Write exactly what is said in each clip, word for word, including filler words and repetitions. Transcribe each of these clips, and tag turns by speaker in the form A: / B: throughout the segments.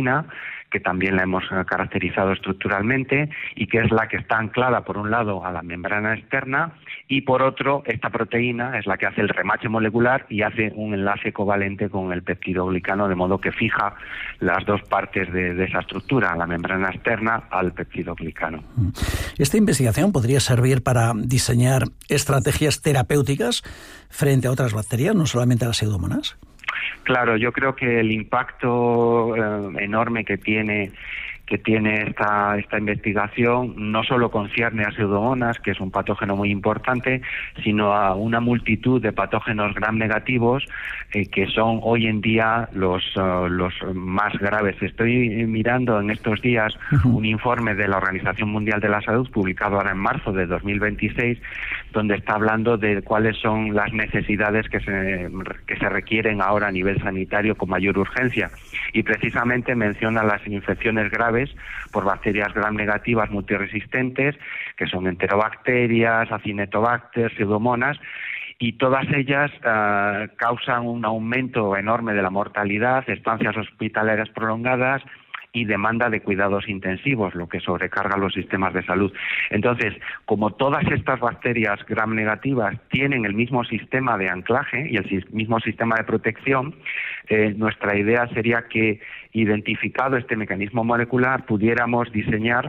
A: proteína, que también la hemos caracterizado estructuralmente y que es la que está anclada por un lado a la membrana externa y por otro esta proteína es la que hace el remache molecular y hace un enlace covalente con el peptidoglicano, de modo que fija las dos partes de, de esa estructura, la membrana externa al peptidoglicano.
B: ¿Esta investigación podría servir para diseñar estrategias terapéuticas frente a otras bacterias, no solamente a las pseudomonas?
A: Claro, yo creo que el impacto eh, enorme que tiene que tiene esta esta investigación no solo concierne a pseudomonas, que es un patógeno muy importante, sino a una multitud de patógenos gram negativos eh, que son hoy en día los uh, los más graves. Estoy mirando en estos días uh-huh. un informe de la Organización Mundial de la Salud publicado ahora en marzo de dos mil veintiséis, donde está hablando de cuáles son las necesidades que se que se requieren ahora a nivel sanitario con mayor urgencia, y precisamente menciona las infecciones graves por bacterias gram negativas multiresistentes, que son enterobacterias, acinetobacter, pseudomonas, y todas ellas uh, causan un aumento enorme de la mortalidad, estancias hospitalarias prolongadas y demanda de cuidados intensivos, lo que sobrecarga los sistemas de salud. Entonces, como todas estas bacterias gram negativas tienen el mismo sistema de anclaje y el mismo sistema de protección, eh, nuestra idea sería que, identificado este mecanismo molecular, pudiéramos diseñar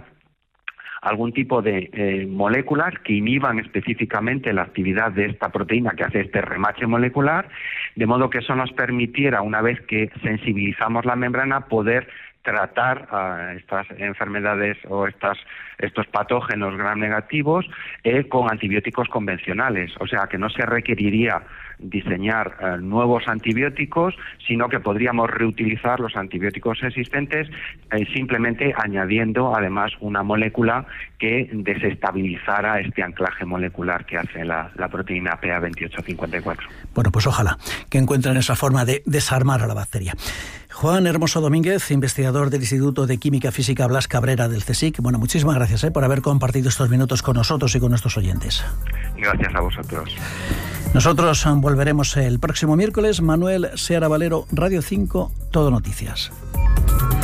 A: algún tipo de eh, moléculas que inhiban específicamente la actividad de esta proteína que hace este remache molecular, de modo que eso nos permitiera, una vez que sensibilizamos la membrana, poder tratar a estas enfermedades o estas estos patógenos gram negativos eh, con antibióticos convencionales, o sea que no se requeriría diseñar eh, nuevos antibióticos, sino que podríamos reutilizar los antibióticos existentes eh, simplemente añadiendo además una molécula que desestabilizara este anclaje molecular que hace la, la proteína P A veintiocho cincuenta y cuatro.
B: Bueno, pues ojalá que encuentren esa forma de desarmar a la bacteria. Juan Hermoso Domínguez, investigador del Instituto de Química Física Blas Cabrera del CSIC. Bueno, muchísimas gracias eh, por haber compartido estos minutos con nosotros y con nuestros oyentes.
A: Gracias a vosotros.
B: Nosotros volveremos el próximo miércoles. Manuel Seara Valero, Radio cinco, Todo Noticias.